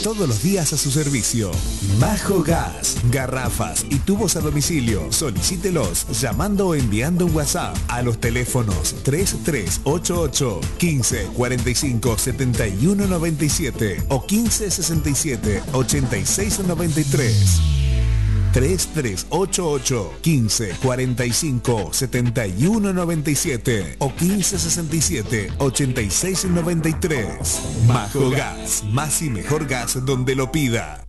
todos los días a su servicio. Majo Gas, garrafas y tubos a domicilio. Solicítelos llamando o enviando un WhatsApp a los teléfonos 3388 15 45 71 97 o 15 67 86 93. 3388 15 45 71 97 o 15 67 86 93. Majo Gas, más y mejor gas donde lo pida.